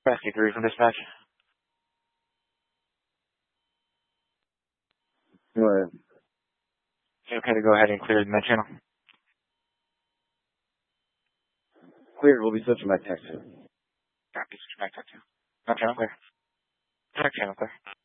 Rescue 3 from dispatch. Right. Is it okay to go ahead and clear the med channel? Clear. We'll be switching back text. Copy, switch back to 2. Med channel clear. Med channel clear.